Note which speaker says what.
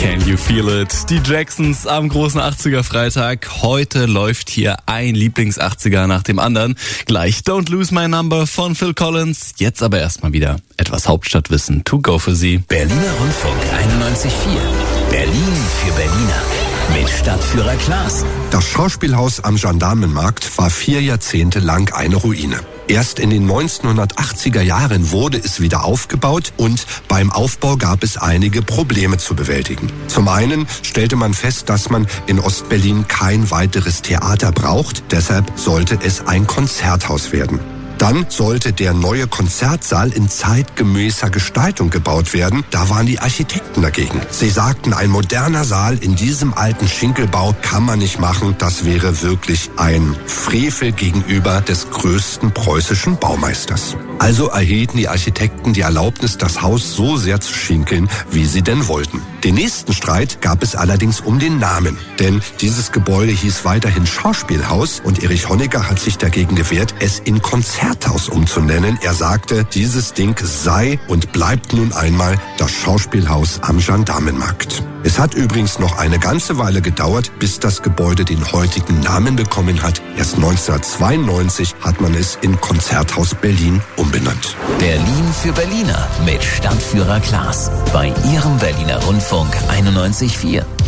Speaker 1: Can you feel it? Die Jacksons am großen 80er Freitag. Heute läuft hier ein Lieblings-80er nach dem anderen. Gleich Don't Lose My Number von Phil Collins. Jetzt aber erstmal wieder etwas Hauptstadtwissen to go für Sie.
Speaker 2: Berliner Rundfunk 91.4. Berlin für Berliner. Mit Stadtführer Klaas.
Speaker 3: Das Schauspielhaus am Gendarmenmarkt war 4 Jahrzehnte lang eine Ruine. Erst in den 1980er Jahren wurde es wieder aufgebaut und beim Aufbau gab es einige Probleme zu bewältigen. Zum einen stellte man fest, dass man in Ostberlin kein weiteres Theater braucht, deshalb sollte es ein Konzerthaus werden. Dann sollte der neue Konzertsaal in zeitgemäßer Gestaltung gebaut werden. Da waren die Architekten dagegen. Sie sagten, ein moderner Saal in diesem alten Schinkelbau kann man nicht machen. Das wäre wirklich ein Frevel gegenüber des größten preußischen Baumeisters. Also erhielten die Architekten die Erlaubnis, das Haus so sehr zu schinkeln, wie sie denn wollten. Den nächsten Streit gab es allerdings um den Namen. Denn dieses Gebäude hieß weiterhin Schauspielhaus und Erich Honecker hat sich dagegen gewehrt, es in Konzerthaus umzunennen. Er sagte, dieses Ding sei und bleibt nun einmal das Schauspielhaus am Gendarmenmarkt. Es hat übrigens noch eine ganze Weile gedauert, bis das Gebäude den heutigen Namen bekommen hat. Erst 1992 hat man es in Konzerthaus Berlin umbenannt.
Speaker 2: Berlin für Berliner mit Stadtführer Klaas. Bei Ihrem Berliner Rundfunk 91.4.